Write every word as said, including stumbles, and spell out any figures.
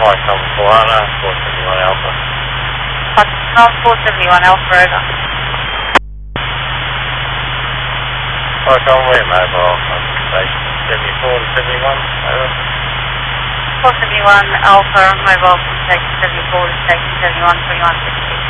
Hi, Common Koala, four seventy-one Alpha. Foxtrot four seventy-one Alpha, over. Hi, Common, we're mobile on station seventy-four to seventy-one, over. four seventy-one Alpha, mobile from station seventy-four to station seventy-one, twenty-one sixty.